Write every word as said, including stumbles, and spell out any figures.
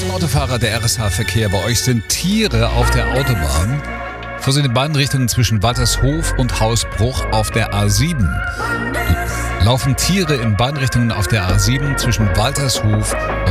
Autofahrer, der R S H-Verkehr. Bei euch sind Tiere auf der Autobahn. Vorsicht in beiden Richtungen zwischen Waltershof und Hausbruch auf der A sieben. Laufen Tiere in beiden Richtungen auf der A sieben zwischen Waltershof